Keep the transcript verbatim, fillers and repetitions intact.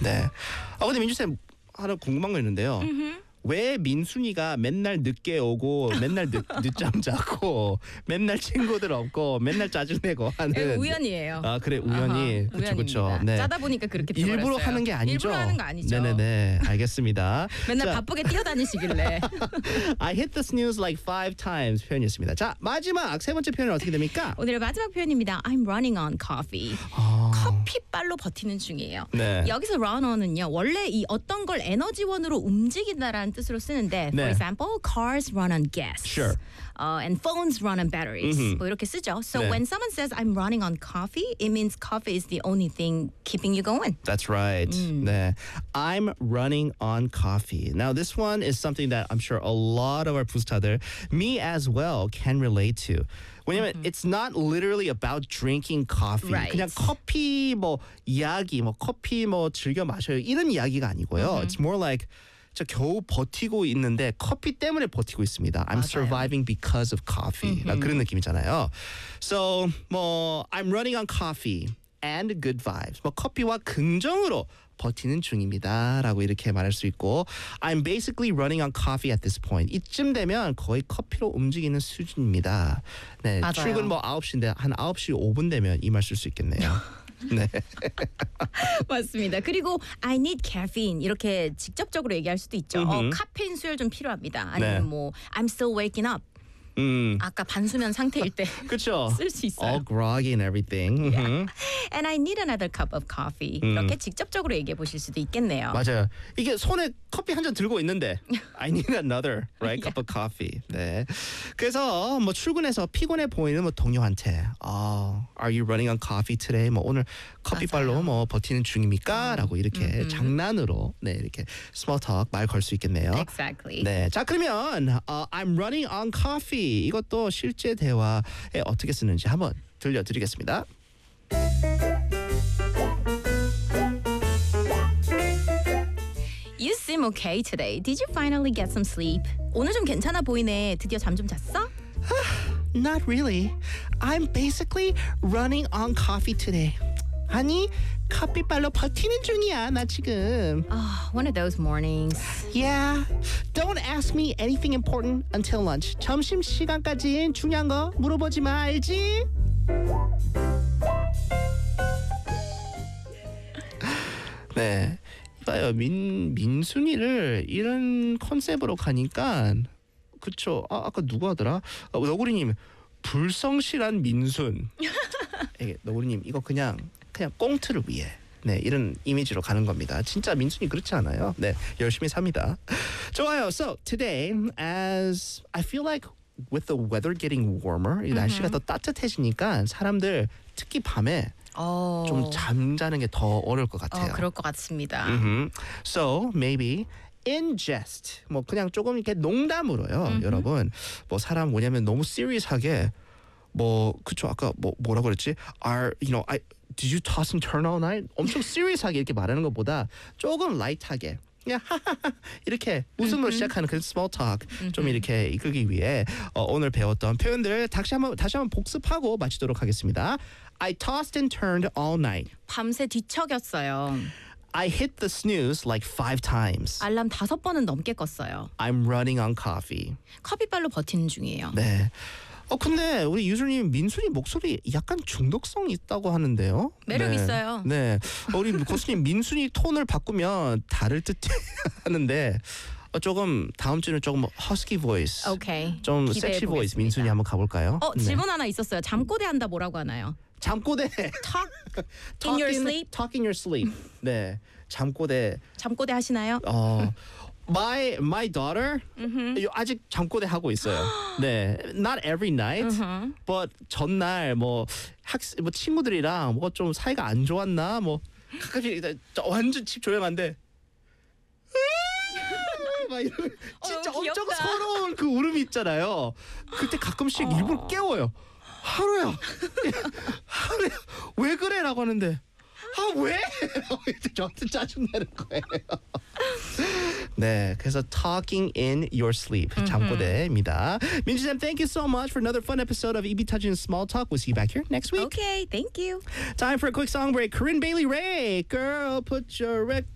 네. 아 근데 민주쌤 하나 궁금한 거 있는데요. Mm-hmm. 왜 민순이가 맨날 늦게 오고 맨날 늦, 늦잠 자고 맨날 친구들 없고 맨날 짜증내고 하는 네, 우연이에요. 아 그래 우연히 아하, 그렇죠 그렇죠. 네. 짜다 보니까 그렇게 돼버렸어요. 일부러 하는 게 아니죠. 일부러 하는 거 아니죠. 네네네 알겠습니다. 맨날 자, 바쁘게 뛰어다니시길래. I hit the snooze like five times 표현이었습니다. 자 마지막 세 번째 표현은 어떻게 됩니까? 오늘의 마지막 표현입니다. I'm running on coffee. 아, 커피빨로 버티는 중이에요. 네. 여기서 run on은요. 원래 이 어떤 걸 에너지원으로 움직인다라는 뜻으로 쓰는데 네. for example, cars run on gas. Sure. Uh, and phones run on batteries. Mhm. 뭐 이렇게 쓰죠. So 네. when someone says I'm running on coffee, it means coffee is the only thing keeping you going. That's right. Mm. 네. I'm running on coffee. Now this one is something that I'm sure a lot of our 부스타들, me as well, can relate to. 왜냐면 it's not literally about drinking coffee. Right. 그냥 커피 뭐 이야기, 뭐 커피 뭐 즐겨 마셔요 이런 이야기가 아니고요. It's more like 저 겨우 버티고 있는데 커피 때문에 버티고 있습니다. I'm 맞아요. surviving because of coffee. 나 그런 느낌이잖아요. So 뭐 I'm running on coffee and good vibes. 뭐 커피와 긍정으로 버티는 중입니다라고 이렇게 말할 수 있고 I'm basically running on coffee at this point. 이쯤 되면 거의 커피로 움직이는 수준입니다. 네, 맞아요. 출근 뭐 아홉 시인데 한 아홉 시 오 분 되면 이 말 쓸 수 있겠네요. 네. 맞습니다. 그리고 I need caffeine 이렇게 직접적으로 얘기할 수도 있죠. 어, 음흠. 카페인 수혈 좀 필요합니다. 아니면 네. 뭐 I'm still waking up. 음. 아까 반수면 상태일 때 그렇죠. 쓸 수 있어요. All groggy and everything. 음. And I need another cup of coffee. 음. 이렇게 직접적으로 얘기해 보실 수도 있겠네요. 맞아요. 이게 손에 커피 한 잔 들고 있는데 I need another right cup of coffee. 네. 그래서 뭐 출근해서 피곤해 보이는 뭐 동료한테 어, Are you running on coffee today? 뭐 오늘 커피빨로 맞아요. 뭐 버티는 중입니까? 라고 이렇게 음. 장난으로 네 이렇게 small talk 말 걸 수 있겠네요. Exactly. 네, 자 그러면 어, I'm running on coffee 이것도 실제 대화에 어떻게 쓰는지 한번 들려드리겠습니다. You seem okay today. Did you finally get some sleep? 오늘 좀 괜찮아 보이네. 드디어 잠 좀 잤어? Not really. I'm basically running on coffee today. 아니, 커피빨로 버티는 중이야, 나 지금. Oh, one of those mornings. Yeah. Don't ask me anything important until lunch. 점심 시간까지 중요한 거 물어보지 마, 알지? 네. 봐요. 민 민순이를 이런 컨셉으로 가니까 그쵸. 아, 아까 누구 하더라? 아, 너구리님 불성실한 민순. 이게 너구리님 이거 그냥 그냥 꽁트를 위해. 네, 이런 이미지로 가는 겁니다. 진짜 민순이 그렇지 않아요? 네, 열심히 삽니다. 좋아요. So today, as I feel like with the weather getting warmer, 이 날씨가 더 따뜻해지니까 사람들 특히 밤에 어, 좀 잠자는 게 더 어려울 것 같아요. 어, 그럴 것 같습니다. Mhm. So maybe in jest 뭐 그냥 조금 이렇게 농담으로요. 여러분 뭐 사람 뭐냐면 너무 serious하게 뭐 그쵸 아까 뭐 뭐라 그랬지? Are you know I did you toss and turn all night? 엄청 serious하게 이렇게 말하는 것보다 조금 light하게 그냥 하하하 이렇게 웃음으로 시작하는 그 small talk 좀 이렇게 이끌기 위해 어, 오늘 배웠던 표현들 다시 한번 다시 한번 복습하고 마치도록 하겠습니다. I tossed and turned all night. 밤새 뒤척였어요. I hit the snooze like five times. 알람 다섯 번은 넘게 껐어요. I'm running on coffee. 커피빨로 버티는 중이에요. 네. 어 근데 우리 유수님 민순이 목소리 약간 중독성 있다고 하는데요. 매력 네. 있어요. 네. 어, 우리 고수님 민순이 톤을 바꾸면 다를 듯 하는데 어, 조금 다음 주는 조금 허스키 보이스. 오케이. 좀 기대해 섹시 보이스 보겠습니다. 민순이 한번 가볼까요? 어, 네. 질문 하나 있었어요. 잠꼬대 한다 뭐라고 하나요? 잠꼬대. Talk Talk in your sleep? Talk in your sleep. 네. 잠꼬대. 잠꼬대 하시나요? 어. My my daughter 요- 아직 잠꼬대 하고 있어요. 네, not every night, but 전날 뭐 학생 뭐 친구들이랑 뭐가 좀 사이가 안 좋았나 뭐 가끔씩 저 완전 집 조용한데 막 이런 진짜 너무 엄청 귀엽다. 서러운 그 울음이 있잖아요. 그때 가끔씩 일부러 깨워요. 하루야, 하루야 왜 그래라고 하는데. 아 왜? 저한테 짜증내는 거예요. 네, 그래서 talking in your sleep 잠꼬대입니다. 민주쌤, thank you so much for another fun episode of E B Touching Small Talk. We'll see you back here next week. Okay, thank you. Time for a quick song break. Corinne Bailey Ray, girl, put your record